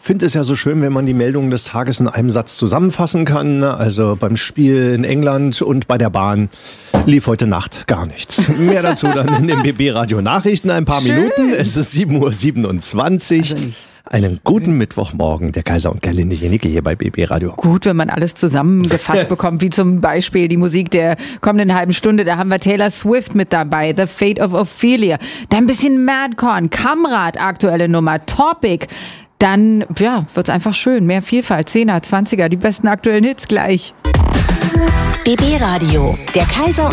finde es ja so schön, wenn man die Meldungen des Tages in einem Satz zusammenfassen kann. Also beim Spiel in England und bei der Bahn lief heute Nacht gar nichts. Mehr dazu dann in den BB Radio Nachrichten ein paar Minuten. Es ist 7:27 Uhr. Einen guten Mittwochmorgen, der Kaiser und Gerlinde Jenike hier bei BB Radio. Gut, wenn man alles zusammengefasst bekommt, wie zum Beispiel die Musik der kommenden halben Stunde. Da haben wir Taylor Swift mit dabei, The Fate of Ophelia. Dann ein bisschen Madcorn, Kamrat, aktuelle Nummer, Topic. Dann, wird's einfach schön. Mehr Vielfalt, 10er, 20er, die besten aktuellen Hits gleich. BB Radio, der Kaiser und